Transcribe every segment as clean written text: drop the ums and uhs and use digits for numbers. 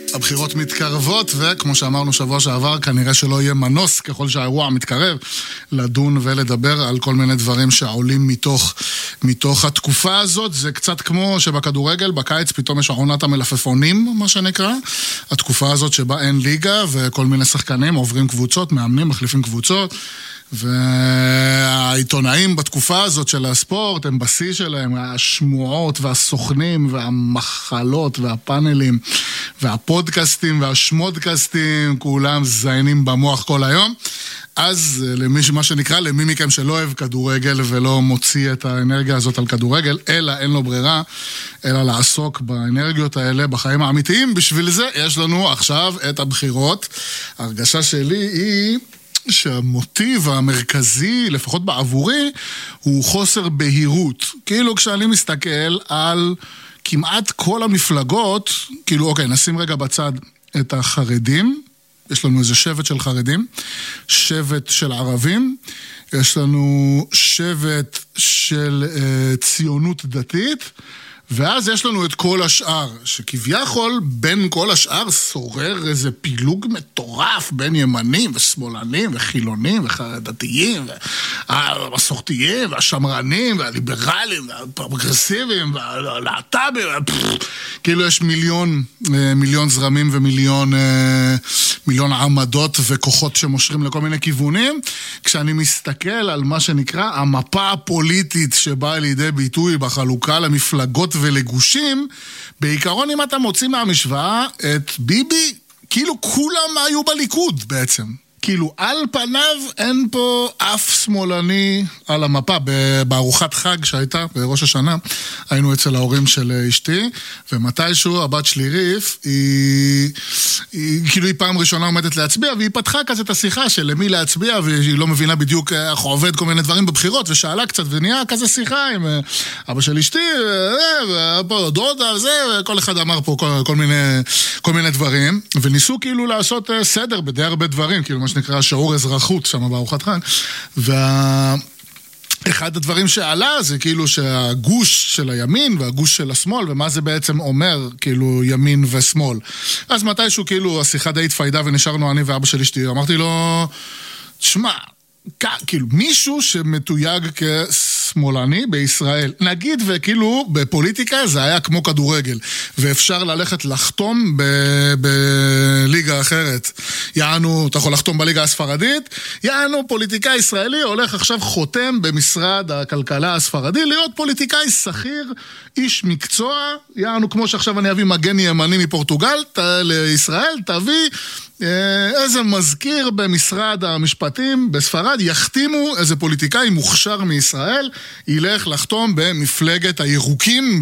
הבחירות מתקרבות, וכמו שאמרנו שבוע שעבר, כנראה שלא יהיה מנוס ככל שהאירוע מתקרב, לדון ולדבר על כל מיני דברים שעולים מתוך התקופה הזאת. זה קצת כמו שבכדורגל, בקיץ פתאום יש עונת המלפפונים, מה שנקרא. התקופה הזאת שבה אין ליגה, וכל מיני שחקנים עוברים קבוצות, מאמנים, מחליפים קבוצות, והעיתונאים בתקופה הזאת של הספורט הם בשיא שלהם, השמועות והסוכנים והמחלות והפאנלים והפודקאסטים והשמודקאסטים, כולם זיינים במוח כל היום. אז מה שנקרא, למי מכם שלא אוהב כדורגל ולא מוציא את האנרגיה הזאת על כדורגל, אלא אין לו ברירה, אלא לעסוק באנרגיות האלה בחיים האמיתיים. בשביל זה יש לנו עכשיו את הבחירות. ההרגשה שלי היא שהמוטיב המרכזי, לפחות בעבורי, הוא חוסר בהירות. כאילו כשאני מסתכל על כמעט כל המפלגות, כאילו אוקיי, נשים רגע בצד את החרדים, יש לנו איזה שבט של חרדים, שבט של ערבים, יש לנו שבט של ציונות דתית, ואז יש לנו את כל השאר, שכביכול בין כל השאר שורר איזה פילוג מטורף בין ימנים ושמאלנים וחילונים וחרדתיים והמסורתיים והשמרנים והליברלים והפרוגרסיביים והלהט"בים, כאילו יש מיליון זרמים ומיליון עמדות וכוחות שמושרים לכל מיני כיוונים. כשאני מסתכל על מה שנקרא המפה הפוליטית שבאה לידי ביטוי בחלוקה למפלגות ולגושים, בעיקרון אם אתה מוציא מהמשוואה את ביבי, כאילו כולם היו בליכוד בעצם. כאילו על פניו אין פה אף שמאלני על המפה. בארוחת חג שהייתה בראש השנה, היינו אצל ההורים של אשתי, ומתישהו הבת שלי ריף, היא פעם ראשונה עומדת להצביע, והיא פתחה כזה את השיחה של למי להצביע, והיא לא מבינה בדיוק איך עובד כל מיני דברים בבחירות, ושאלה קצת, ונהיה כזה שיחה עם אבא של אשתי, ופה דודה, זה, וכל אחד אמר פה כל מיני דברים, וניסו כאילו לעשות סדר בדי הרבה דברים, כאילו מה שנקרא שיעור אזרחות שם בארוחת חג, אחד הדברים שעלה זה כאילו שהגוש של הימין והגוש של השמאל, ומה זה בעצם אומר כאילו ימין ושמאל. אז מתישהו כאילו השיחה די התפיידה ונשארנו אני ואבא של אשתי, אמרתי לו, תשמע, כאילו מישהו שמתויג כשמאלני בישראל, נגיד וכאילו בפוליטיקה זה היה כמו כדורגל, ואפשר ללכת לחתום בליגה אחרת, יענו, אתה יכול לחתום בליגה הספרדית, יענו פוליטיקאי ישראלי הולך עכשיו חותם במשרד הכלכלה הספרדי, להיות פוליטיקאי שכיר, איש מקצוע, יענו כמו שעכשיו אני אביא מגן ימני מפורטוגל לישראל, תביא איזה מזכיר במשרד המשפטים בספרד, יחתימו איזה פוליטיקאי מוכשר מישראל, ילך לחתום במפלגת הירוקים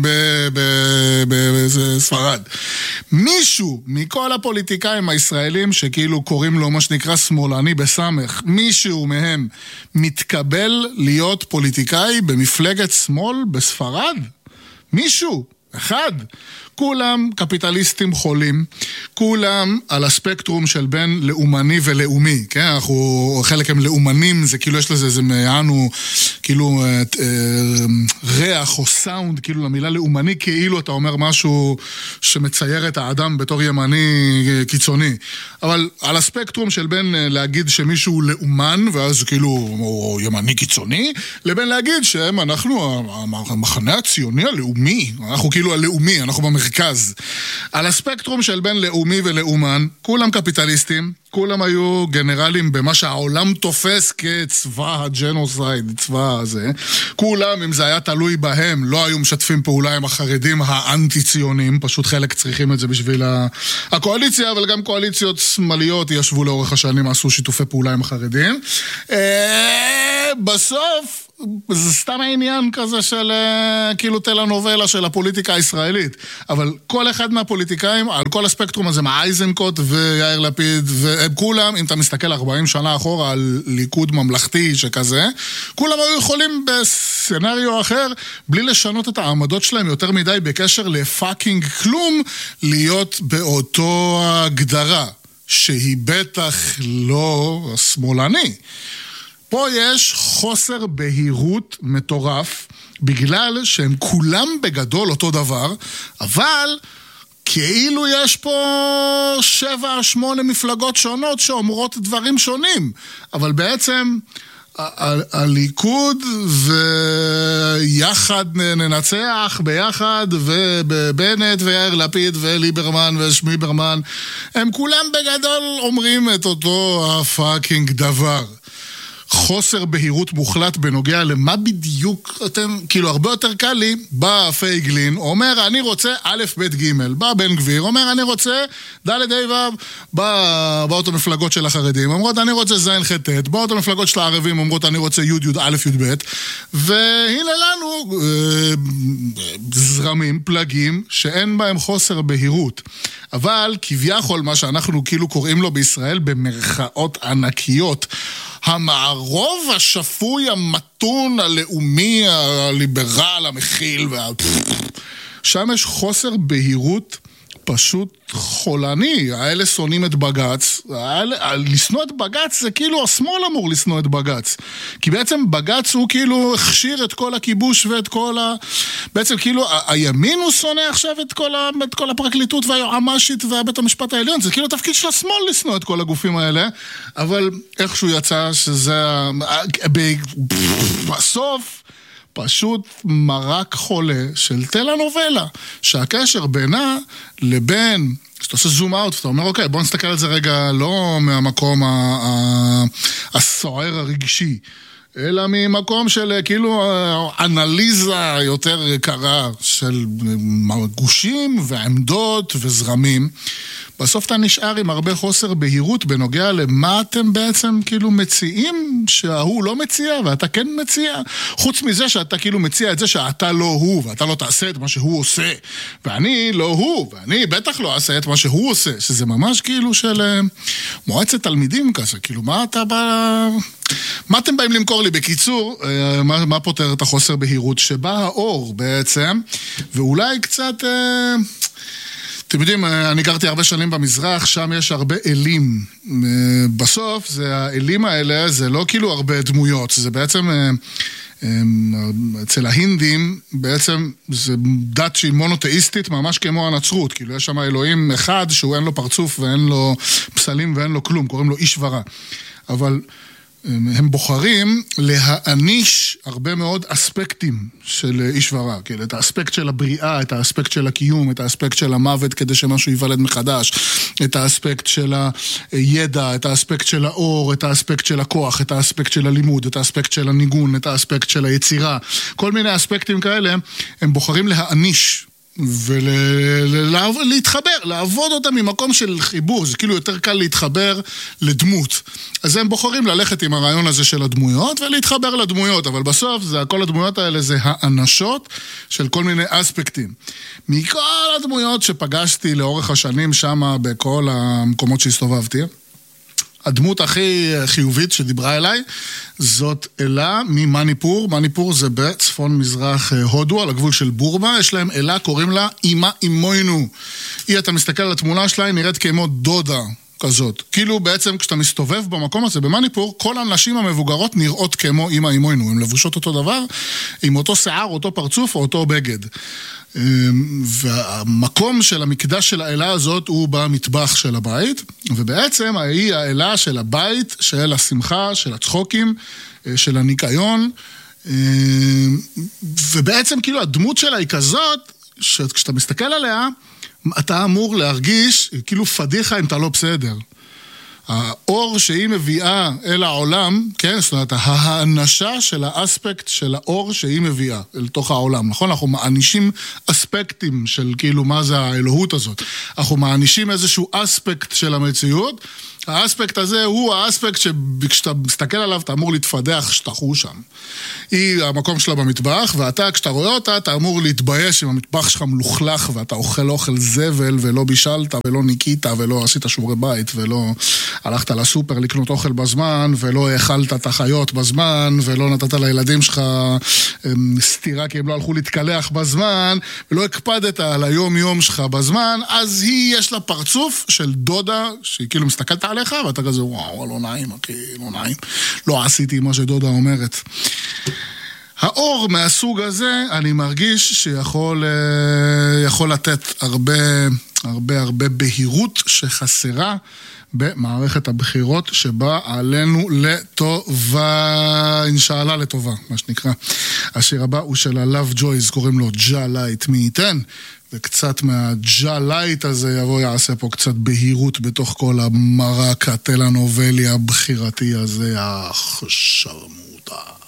בספרד. מישהו מכל הפוליטיקאים הישראלים שכאילו קוראים לו מה שנקרא שמאלני בסמך, מישהו מהם מתקבל להיות פוליטיקאי במפלגת שמאל בספרד? מישהו? אחד. כולם קפיטליסטים חולים, כולם על הספקטרום של בין לאומני ולאומי, כן? חלק הם לאומנים, זה כאילו יש לזה, זה מענו, כאילו ריח או סאונד, כאילו למילה לאומני, כאילו אתה אומר משהו שמצייר את האדם בתור ימני קיצוני. אבל על הספקטרום של בין להגיד שמישהו לאומן, ואז כאילו הוא ימני קיצוני, לבין להגיד שהם אנחנו המחנה הציוני הלאומי, אנחנו כאילו הלאומי, אנחנו במרכז. על הספקטרום של בין לאומי ולאומן, כולם קפיטליסטים, כולם היו גנרלים במה שהעולם תופס כצבא הג'נוסייד, צבא הזה. כולם, אם זה היה תלוי בהם, לא היו משתפים פעולה עם החרדים האנטי-ציונים, פשוט חלק צריכים את זה בשביל הקואליציה, אבל גם קואליציות שמאליות ישבו לאורך השנים, עשו שיתופי פעולה עם החרדים. בסוף, זה סתם העניין כזה של כאילו טלנובלה של הפוליטיקה הישראלית, אבל כל אחד מהפוליטיקאים על כל הספקטרום הזה, מאייזנקוט ויאיר לפיד והם כולם, אם אתה מסתכל 40 שנה אחורה על ליכוד ממלכתי שכזה, כולם היו יכולים בסצנריו אחר בלי לשנות את העמדות שלהם יותר מדי בקשר לפאקינג כלום, להיות באותו הגדרה שהיא בטח לא שמאלני. פה יש חוסר בהירות מטורף, בגלל שהם כולם בגדול אותו דבר, אבל כאילו יש פה 7-8 מפלגות שונות שאומרות דברים שונים, אבל בעצם הליכוד ויחד ננצח ביחד, ובנט ויאיר לפיד וליברמן ושמיברמן, הם כולם בגדול אומרים את אותו הפאקינג דבר. חוסר בהירות מוחלט בנוגע למה בדיוק אתם, כאילו הרבה יותר קל לי, בא פייגלין, אומר אני רוצה א' ב' ג', בא בן גביר, אומר אני רוצה ד' ה' ו', באות המפלגות של החרדים, אומרות אני רוצה ז' ח' ט', באות המפלגות של הערבים, אומרות אני רוצה י' י' א' י' ב', והנה לנו זרמים, פלגים, שאין בהם חוסר בהירות. אבל כביכול מה שאנחנו כאילו קוראים לו בישראל במרכאות ענקיות, המערוב השפוי, המתון, הלאומי, הליברל, המכיל, שם יש חוסר בהירות פשוט חולני. האלה שונאים את בגץ. לשנוא את בגץ זה כאילו השמאל אמור לשנוא את בגץ. כי בעצם בגץ הוא כאילו הכשיר את כל הכיבוש ואת כל בעצם כאילו הימין הוא שונא עכשיו את כל הפרקליטות והיועמ"שית והבית המשפט העליון. זה כאילו תפקיד של השמאל לשנוא את כל הגופים האלה. אבל איכשהו יצא שזה בסוף פשוט מרק חולה של טלנובלה, שהקשר בינה לבין, שאתה עושה זום אאוט, ואתה אומר, אוקיי, בוא נסתכל על זה רגע, לא מהמקום הסוער הרגשי, אלא ממקום של כאילו אנליזה יותר קרה של גושים ועמדות וזרמים. בסוף אתה נשאר עם הרבה חוסר בהירות בנוגע למה אתם בעצם כאילו מציעים שההוא לא מציע ואתה כן מציע, חוץ מזה שאתה כאילו מציע את זה שאתה לא הוא ואתה לא תעשה את מה שהוא עושה ואני לא הוא ואני בטח לא אעשה את מה שהוא עושה, שזה ממש כאילו של מועצת תלמידים כזה, כאילו מה אתם באים למכור לי? בקיצור, מה פותר את החוסר בהירות? שבא האור בעצם, ואולי קצת אתם יודעים, אני גרתי הרבה שנים במזרח, שם יש הרבה אלים. בסוף, האלים האלה, זה לא כאילו הרבה דמויות, זה בעצם, אצל ההינדים, בעצם זה דת שהיא מונותאיסטית, ממש כמו הנצרות, כאילו יש שם אלוהים אחד, שהוא אין לו פרצוף ואין לו פסלים ואין לו כלום, קוראים לו איש ורע. אבל הם בוחרים להעניש הרבה מאוד אספקטים של איש ורע, כאילו, את האספקט של הבריאה, את האספקט של הקיום, את האספקט של המוות כדי שמשהו ייוולד מחדש, את האספקט של הידע, את האספקט של האור, את האספקט של הכוח, את האספקט של הלימוד, את האספקט של הניגון, את האספקט של היצירה, כל מיני אספקטים כאלה, הם בוחרים להעניש ולהתחבר, לעבוד אותם ממקום של חיבור, זה כאילו יותר קל להתחבר לדמות. אז הם בוחרים ללכת עם הרעיון הזה של הדמויות ולהתחבר לדמויות, אבל בסוף כל הדמויות האלה זה האנשות של כל מיני אספקטים. מכל הדמויות שפגשתי לאורך השנים שם בכל המקומות שהסתובבתי, הדמות הכי חיובית שדיברה אליי, זאת אלה ממניפור. מניפור זה בצפון מזרח הודו, על הגבול של בורמה. יש להם אלה, קוראים לה אמא אמוינו. אתה מסתכל על התמונה שלה, היא נראית כמו דודה כזאת. כאילו בעצם כשאתה מסתובב במקום הזה במניפור, כל הנשים המבוגרות נראות כמו אמא אמוינו. הן לבושות אותו דבר, עם אותו שיער, אותו פרצוף או אותו בגד. והמקום של המקדש של האלה הזאת הוא במטבח של הבית, ובעצם היא האלה של הבית, של השמחה, של הצחוקים, של הניקיון, ובעצם כאילו הדמות שלה היא כזאת, שכשאתה מסתכל עליה, אתה אמור להרגיש כאילו פדיחה אם אתה לא בסדר. האור שהיא מביאה אל העולם, כן, זאת אומרת, האנשה של האספקט של האור שהיא מביאה אל תוך העולם, נכון? אנחנו מענישים אספקטים של כאילו מה זה האלוהות הזאת. אנחנו מענישים איזשהו אספקט של המציאות, האספקט הזה הוא האספקט שכשאתה מסתכל עליו אתה אמור להתפדח שתחו שם. היא המקום שלה במטבח, ואתה כשאתה רואה אותה אתה אמור להתבייש אם המטבח שלך מלוכלך ואתה אוכל זבל ולא בישלת ולא ניקית ולא עשית שיעורי בית ולא הלכת לסופר לקנות אוכל בזמן ולא האכלת את החיות בזמן ולא נתת לילדים שלך סתירה כי הם לא הלכו להתקלח בזמן ולא הקפדת על היום יום שלך בזמן, אז יש לה פרצוף של דודה שהיא כאילו מסתכלת עליך ואתה כזה וואו לא נעים, לא נעים, לא עשיתי מה שדודה אומרת. האור מהסוג הזה, אני מרגיש שיכול לתת הרבה בהירות שחסרה במערכת הבחירות שבאה עלינו לטובה, אינשאללה לטובה, מה שנקרא. השיר הבא הוא של הלאב ג'ויז, קוראים לו ג'ה לייט, מי ייתן? וקצת מהג'ה לייט הזה יבוא יעשה פה קצת בהירות בתוך כל המרק הטלנובלי הבחירתי הזה, שרמוטה.